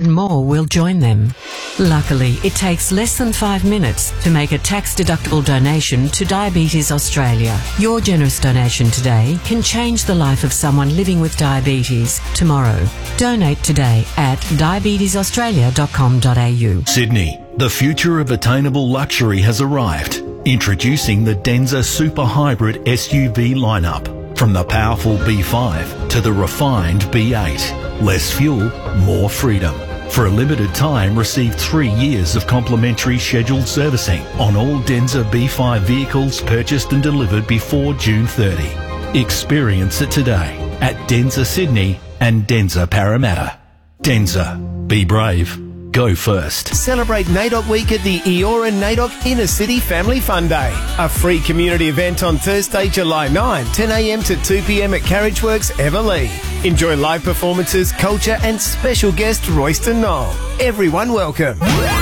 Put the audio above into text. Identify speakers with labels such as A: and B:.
A: more will join them. Luckily, it takes less than 5 minutes to make a tax-deductible donation to Diabetes Australia. Your generous donation today can change the life of someone living with diabetes tomorrow. Donate today at diabetesaustralia.com.au.
B: Sydney, the future of attainable luxury has arrived. Introducing the Denza Super Hybrid SUV lineup. From the powerful B5 to the refined B8. Less fuel, more freedom. For a limited time, receive 3 years of complimentary scheduled servicing on all Denza B5 vehicles purchased and delivered before June 30. Experience it today at Denza Sydney and Denza Parramatta. Denza. Be brave. Go first.
C: Celebrate NAIDOC Week at the Eora NAIDOC Inner City Family Fun Day. A free community event on Thursday, July 9, 10 a.m. to 2 p.m. at Carriageworks, Everleigh. Enjoy live performances, culture and special guest Royston Knoll. Everyone welcome.